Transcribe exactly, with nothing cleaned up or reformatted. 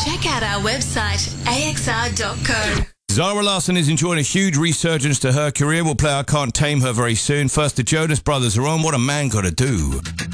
Check out our website, a x r dot co. Zara Larsson is enjoying a huge resurgence to her career. We'll play I Can't Tame Her very soon. First, the Jonas Brothers are on. What a Man Gotta Do.